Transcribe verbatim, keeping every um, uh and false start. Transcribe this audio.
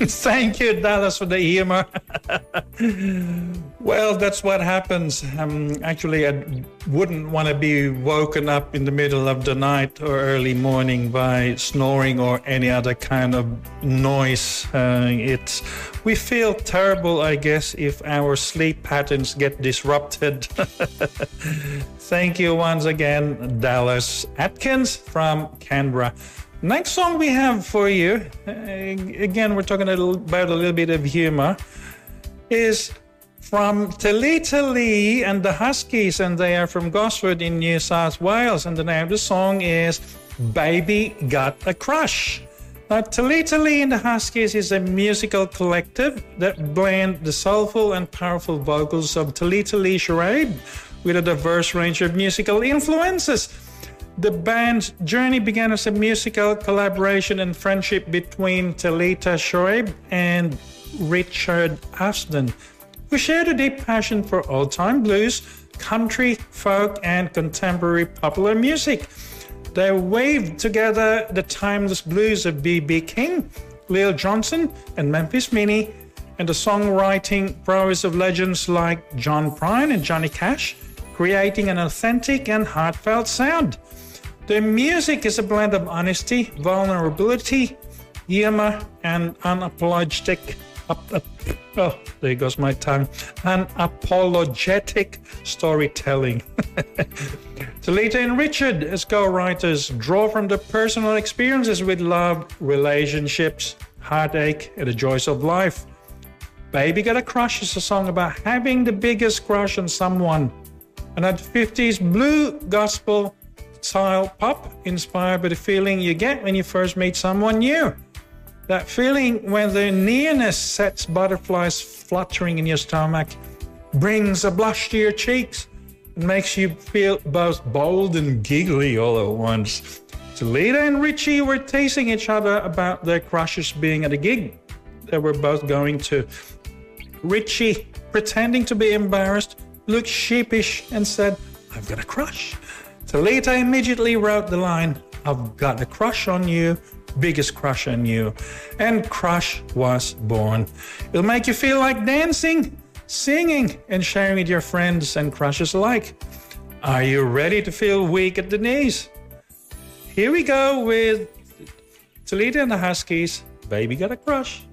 Thank you, Dallas, for the humor. Well, that's what happens. Um, actually, I wouldn't want to be woken up in the middle of the night or early morning by snoring or any other kind of noise. Uh, it's we feel terrible, I guess, if our sleep patterns get disrupted. Thank you once again, Dallas Atkins from Canberra. Next song we have for you, uh, again, we're talking a little, about a little bit of humor, is from Talita Lee and the Huskies, and they are from Gosford in New South Wales, and the name of the song is Baby Got a Crush. Now, Talita Lee and the Huskies is a musical collective that blend the soulful and powerful vocals of Talita Lee Shoaib with a diverse range of musical influences. The band's journey began as a musical collaboration and friendship between Talita Shoaib and Richard Ashton, who shared a deep passion for old-time blues, country, folk, and contemporary popular music. They waved together the timeless blues of B B King, Lil Johnson, and Memphis Minnie, and the songwriting prowess of legends like John Prine and Johnny Cash, creating an authentic and heartfelt sound. Their music is a blend of honesty, vulnerability, humor, and unapologetic, uh, uh, oh, there goes my tongue, unapologetic storytelling. Talita and Richard, as co-writers, draw from the personal experiences with love, relationships, heartache, and the joys of life. Baby Got a Crush is a song about having the biggest crush on someone. And at fifties blue gospel style pop inspired by the feeling you get when you first meet someone new. That feeling when the nearness sets butterflies fluttering in your stomach, brings a blush to your cheeks, and makes you feel both bold and giggly all at once. Talita and Richie were teasing each other about their crushes being at a gig they were both going to. Richie, pretending to be embarrassed, looked sheepish and said, "I've got a crush." Talita immediately wrote the line, "I've got a crush on you, biggest crush on you." And Crush was born. It'll make you feel like dancing, singing, and sharing with your friends and crushes alike. Are you ready to feel weak at the knees? Here we go with Talita and the Huskies, Baby Got a Crush.